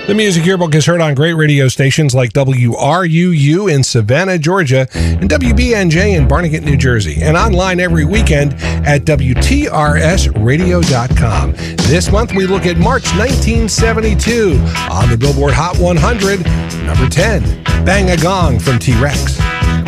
The Music Yearbook is heard on great radio stations like WRUU in Savannah, Georgia, and WBNJ in Barnegat, New Jersey, and online every weekend at WTRSradio.com. This month we look at March 1972 on the Billboard Hot 100, number 10, Bang a Gong from T-Rex.